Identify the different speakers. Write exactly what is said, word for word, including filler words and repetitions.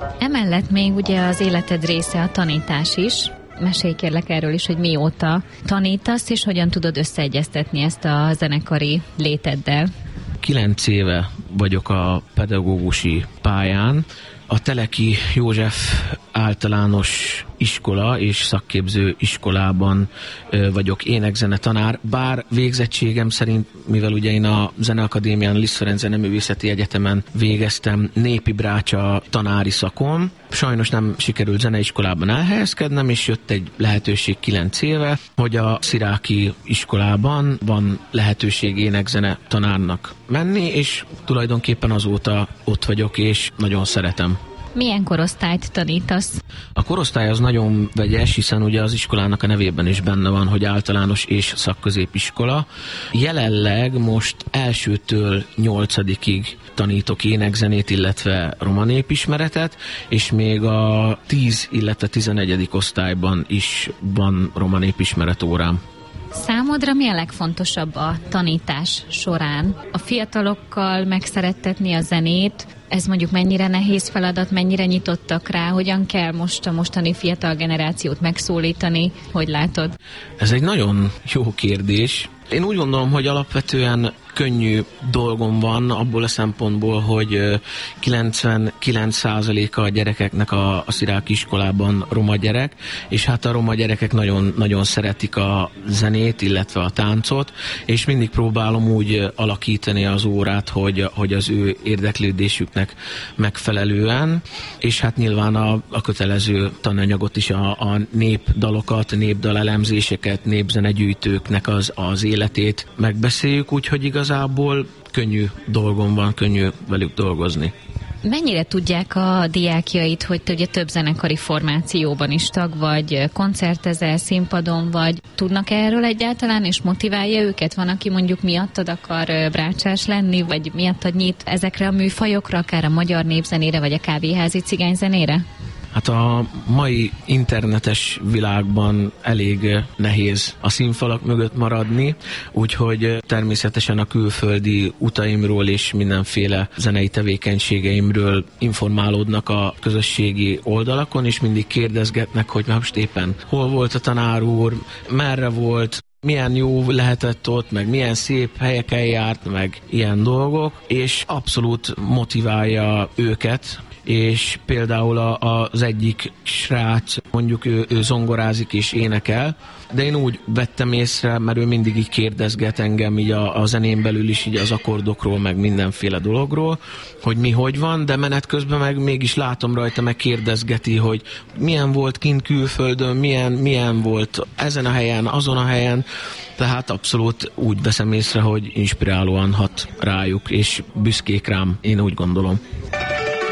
Speaker 1: Emellett még ugye az életed része a tanítás is. Mesélj kérlek erről is, hogy mióta tanítasz, és hogyan tudod összeegyeztetni ezt a zenekari léteddel.
Speaker 2: Kilenc éve vagyok a pedagógusi pályán. A Teleki József általános iskola és szakképző iskolában ö, vagyok énekzene tanár, bár végzettségem szerint, mivel ugye én a Zeneakadémián, Liszt Ferenc Zeneművészeti Egyetemen végeztem népi brácsa tanári szakon, sajnos nem sikerült zeneiskolában elhelyezkednem, és jött egy lehetőség kilenc éve, hogy a Sziráki iskolában van lehetőség énekzene tanárnak menni, és tulajdonképpen azóta ott vagyok, és nagyon szeretem.
Speaker 1: Milyen korosztályt tanítasz?
Speaker 2: A korosztály az nagyon vegyes, hiszen ugye az iskolának a nevében is benne van, hogy általános és szakközépiskola. Jelenleg most elsőtől nyolcadikig tanítok énekzenét, illetve roma népismeretet, és még a tíz, illetve tizenegyedik osztályban is van roma népismeret órám.
Speaker 1: Számodra mi a legfontosabb a tanítás során? A fiatalokkal megszerettetni a zenét, ez mondjuk mennyire nehéz feladat, mennyire nyitottak rá, hogyan kell most a mostani fiatal generációt megszólítani, hogy látod?
Speaker 2: Ez egy nagyon jó kérdés. Én úgy gondolom, hogy alapvetően könnyű dolgom van abból a szempontból, hogy kilencvenkilenc százaléka a gyerekeknek a, a Sziráki iskolában roma gyerek, és hát a roma gyerekek nagyon, nagyon szeretik a zenét, illetve a táncot, és mindig próbálom úgy alakítani az órát, hogy, hogy az ő érdeklődésüknek megfelelően, és hát nyilván a, a kötelező tananyagot is, a, a népdalokat, népdalelemzéseket, népzenegyűjtőknek az, az életét megbeszéljük, úgyhogy igazából könnyű dolgom van, könnyű velük dolgozni.
Speaker 1: Mennyire tudják a diákjait, hogy te ugye több zenekari formációban is tag vagy, koncertezel, színpadon vagy, tudnak erről egyáltalán, és motiválja őket? Van, aki mondjuk miattad akar brácsás lenni, vagy miattad nyit ezekre a műfajokra, akár a magyar népzenére, vagy a kávéházi cigányzenére?
Speaker 2: Hát a mai internetes világban elég nehéz a színfalak mögött maradni, úgyhogy természetesen a külföldi utaimról és mindenféle zenei tevékenységeimről informálódnak a közösségi oldalakon, és mindig kérdezgetnek, hogy most éppen hol volt a tanár úr, merre volt, milyen jó lehetett ott, meg milyen szép helyeken járt, meg ilyen dolgok, és abszolút motiválja őket, és például a, az egyik srác, mondjuk ő, ő zongorázik és énekel, de én úgy vettem észre, mert ő mindig így kérdezget engem így a, a zenén belül is így az akkordokról, meg mindenféle dologról, hogy mi hogy van, de menet közben meg mégis látom rajta, meg kérdezgeti, hogy milyen volt kint külföldön, milyen, milyen volt ezen a helyen, azon a helyen, tehát abszolút úgy veszem észre, hogy inspirálóan hat rájuk, és büszkék rám, én úgy gondolom.